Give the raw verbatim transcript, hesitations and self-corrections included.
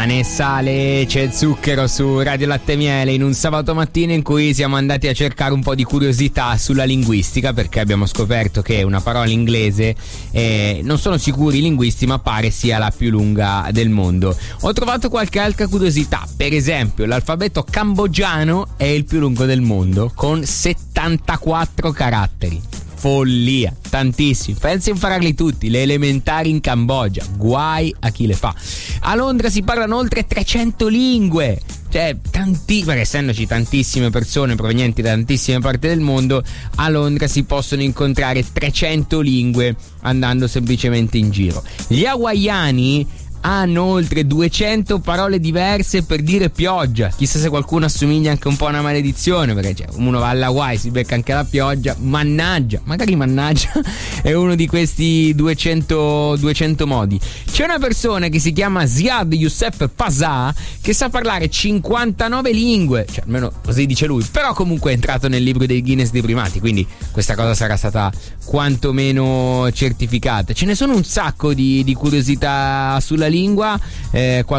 pane e sale, c'è zucchero su Radio Latte e Miele in un sabato mattina in cui siamo andati a cercare un po' di curiosità sulla linguistica, perché abbiamo scoperto che una parola inglese, eh, non sono sicuri i linguisti, ma pare sia la più lunga del mondo. Ho trovato qualche altra curiosità, per esempio l'alfabeto cambogiano è il più lungo del mondo con settantaquattro caratteri. Follia, tantissimi. Pensi a impararli tutti, le elementari in Cambogia, guai a chi le fa. A Londra si parlano oltre trecento lingue, cioè tanti, perché essendoci tantissime persone provenienti da tantissime parti del mondo, a Londra si possono incontrare trecento lingue andando semplicemente in giro. Gli hawaiani hanno oltre duecento parole diverse per dire pioggia. Chissà se qualcuno assomiglia anche un po' a una maledizione, perché cioè, uno va alla Hawaii, si becca anche la pioggia. Mannaggia, magari mannaggia è uno di questi duecento, duecento modi. C'è una persona che si chiama Ziad Youssef Pasha che sa parlare cinquantanove lingue, cioè almeno così dice lui, però comunque è entrato nel libro dei Guinness dei primati, quindi questa cosa sarà stata quantomeno certificata. Ce ne sono un sacco di, di curiosità sulla lingua, eh,